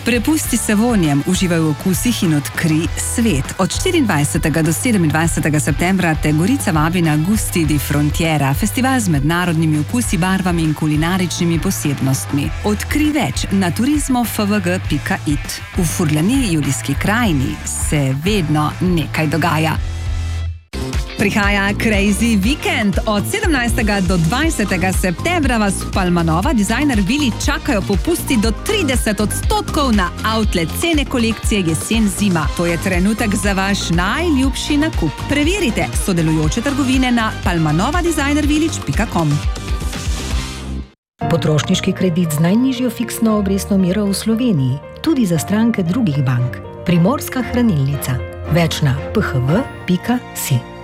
Prepusti se vonjem, uživaj v okusih in odkrij svet. Od 24. do 27. septembra te Gorica vabi na Gusti di Frontiera, festival z mednarodnimi okusi, barvami in kulinaričnimi posebnostmi. Odkrij več na turizmofvg.it. V Furlani, Julijski krajini, se vedno nekaj dogaja. Prihaja Crazy Weekend. Od 17. do 20. septembra vas v Palmanova Designer Vili čakajo popusti do 30% na outlet cene kolekcije jesen-zima. To je trenutek za vaš najljubši nakup. Preverite sodelujoče trgovine na palmanovadesignervillage.com. Potrošniški kredit z najnižjo fiksno obrestno mero v Sloveniji, tudi za stranke drugih bank. Primorska hranilnica. Več na phv.si.